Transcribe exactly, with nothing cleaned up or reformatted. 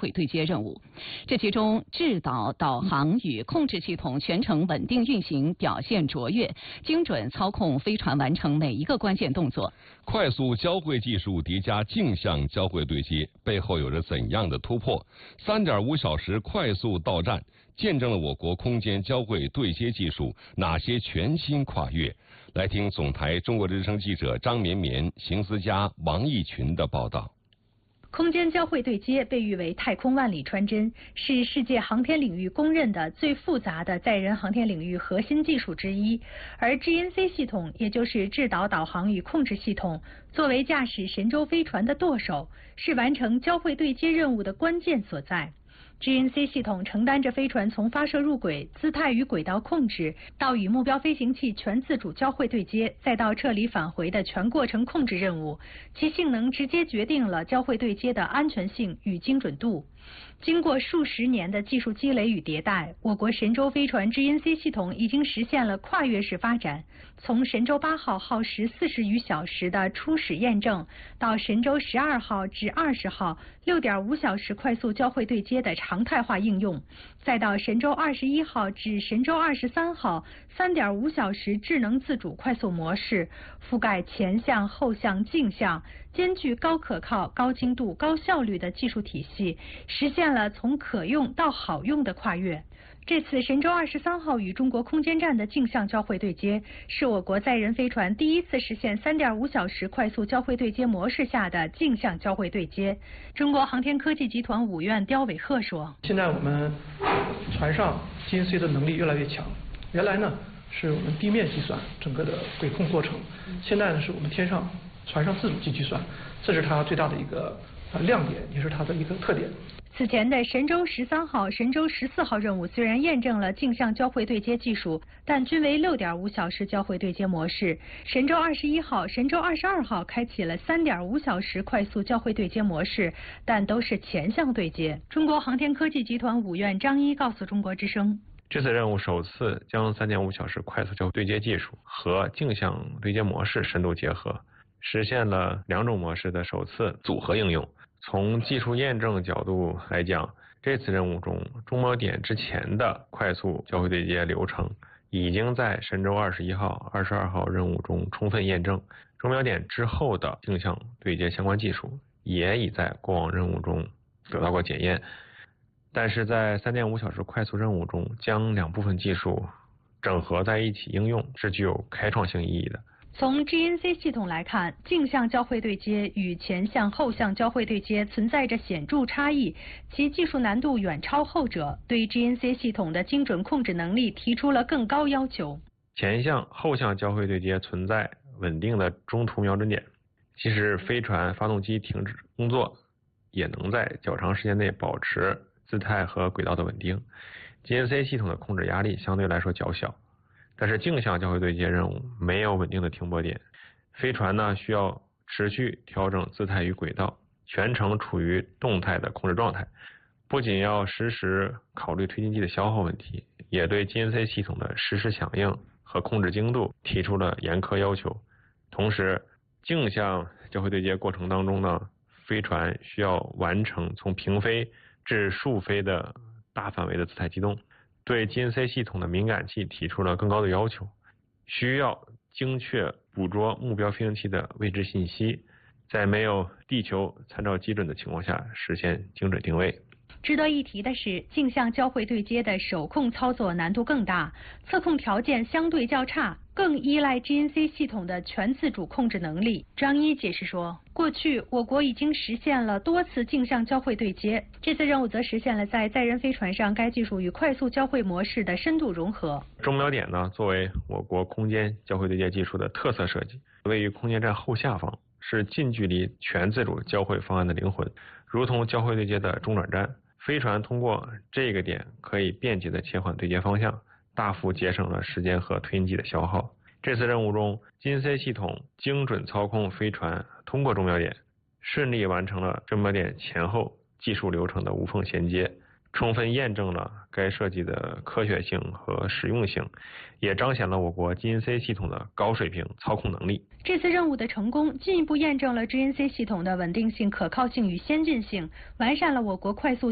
会对接任务。这其中，制导、导航与控制系统全程稳定运行，表现卓越，精准操控飞船完成每一个关键动作。 快速交会技术叠加镜像交会对接，背后有着怎样的突破？三点五小时快速到站，见证了我国空间交会对接技术哪些全新跨越？来听总台中国之声记者张绵绵、邢思佳、王义群的报道。 空间交会对接被誉为太空万里穿针，是世界航天领域公认的最复杂的载人航天领域核心技术之一。而 G N C 系统，也就是制导、导航与控制系统，作为驾驶神舟飞船的舵手，是完成交会对接任务的关键所在。G N C 系统承担着飞船从发射入轨、姿态与轨道控制，到与目标飞行器全自主交会对接，再到撤离返回的全过程控制任务，其性能直接决定了交会对接的安全性与精准度。经过数十年的技术积累与迭代，我国神舟飞船 G N C 系统已经实现了跨越式发展。从神舟八号耗时四十余小时的初始验证，到神舟十二号至二十号六点五小时快速交会对接的常态化应用，再到神舟二十一号至神舟二十三号三点五小时智能自主快速模式，覆盖前向、后向、镜像，兼具高可靠、高精度、高效率的技术体系，实现了从可用到好用的跨越。这次神舟二十三号与中国空间站的镜像交会对接，是我国载人飞船第一次实现三点五小时快速交会对接模式下的镜像交会对接。中国航天科技集团五院刁伟鹤说：“ 现在我们船上 G N C 的能力越来越强，原来呢是我们地面计算整个的轨控过程，现在呢是我们天上船上自主计算，这是它最大的一个亮点，也是它的一个特点。” 此前的神舟十三号、神舟十四号任务虽然验证了镜像交会对接技术，但均为六点五小时交会对接模式。神舟二十一号、神舟二十二号开启了三点五小时快速交会对接模式，但都是前向对接。中国航天科技集团五院张一告诉中国之声：“ 这次任务首次将三点五小时快速交会对接技术和镜像对接模式深度结合，实现了两种模式的首次组合应用。从技术验证角度来讲，这次任务中中锚点之前的快速交会对接流程已经在神舟二十一号、二十二号任务中充分验证，中锚点之后的镜像对接相关技术也已在过往任务中得到过检验。但是在三点五小时快速任务中，将两部分技术整合在一起应用是具有开创性意义的。” 从 G N C 系统来看，镜像交会对接与前向、后向交会对接存在着显著差异，其技术难度远超后者，对 G N C 系统的精准控制能力提出了更高要求。 前向、后向交会对接存在稳定的中途瞄准点，即使飞船发动机停止工作，也能在较长时间内保持姿态和轨道的稳定。G N C 系统的控制压力相对来说较小。但是镜像交会对接任务没有稳定的停泊点，飞船呢需要持续调整姿态与轨道，全程处于动态的控制状态。不仅要实时考虑推进剂的消耗问题，也对 G N C 系统的实时响应和控制精度提出了严苛要求。同时，镜像交会对接过程当中呢，飞船需要完成从平飞至竖飞的大范围的姿态机动。对 G N C 系统的敏感器提出了更高的要求，需要精确捕捉目标飞行器的位置信息，在没有地球参照基准的情况下实现精准定位。 值得一提的是，镜像交会对接的手控操作难度更大，测控条件相对较差，更依赖 G N C 系统的全自主控制能力。张一解释说，过去我国已经实现了多次镜像交会对接，这次任务则实现了在载人飞船上该技术与快速交会模式的深度融合。 中锚点呢，作为我国空间交会对接技术的特色设计，位于空间站后下方，是近距离全自主交会方案的灵魂，如同交会对接的中转站。飞船通过这个点可以便捷地切换对接方向，大幅节省了时间和推进剂的消耗。这次任务中 ，G N C 系统精准操控飞船通过中锚点，顺利完成了中锚点前后技术流程的无缝衔接，充分验证了该设计的科学性和实用性，也彰显了我国 G N C 系统的高水平操控能力。 这次任务的成功，进一步验证了 G N C 系统的稳定性、可靠性与先进性，完善了我国快速